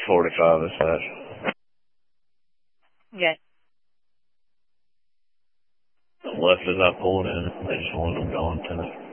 45 is that. Okay. Left as I pulled in. They just wanted them gone tonight.